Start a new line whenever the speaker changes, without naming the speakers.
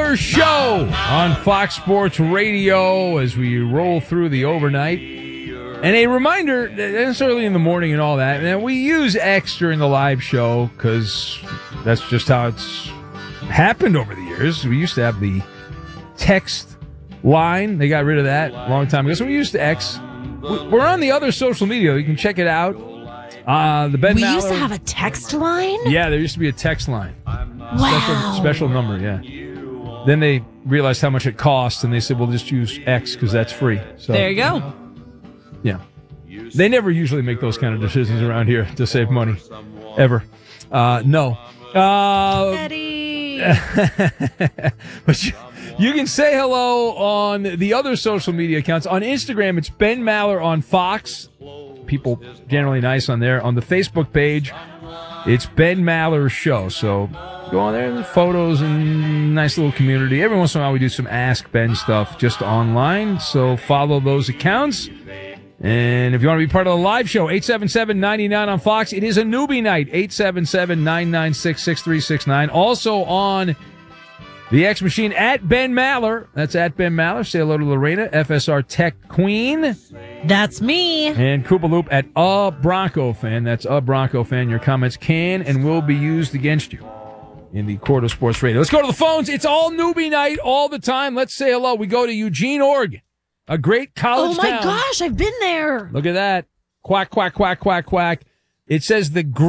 Maller Show on Fox Sports Radio as we roll through the overnight. And a reminder, it's early in the morning and all that, and we use X during the live show because that's just how it's happened over the years. We used to have the text line. They got rid of that a long time ago. So we used X. We're on the other social media. You can check it out. The Ben
We
Maller,
used to have a text line?
Yeah, there used to be a text line.
Wow.
Special number, yeah. Then they realized how much it cost, and they said, we'll just use X because that's free. So
There you go.
yeah. They never usually make those kind of decisions around here to save money. Ever. No.
Eddie.
But you can say hello on the other social media accounts. On Instagram, it's Ben Maller on Fox. People generally nice on there. On the Facebook page, it's Ben Maller Show. So go on there, there's photos and nice little community. Every once in a while we do some Ask Ben stuff just online. So follow those accounts. And if you want to be part of the live show, 877-99 on Fox. It is a newbie night, 877-996-6369. Also on the X Machine, at Ben Maller. That's at Ben Maller. Say hello to Lorena, FSR Tech Queen.
That's me.
And Koopa Loop at A Bronco Fan. That's A Bronco Fan. Your comments can and will be used against you in the Court of Sports Radio. Let's go to the phones. It's all newbie night all the time. Let's say hello. We go to Eugene, Oregon. A great college
Oh, my
town.
gosh. I've been there.
Look at that. Quack, quack, quack, quack, quack. It says the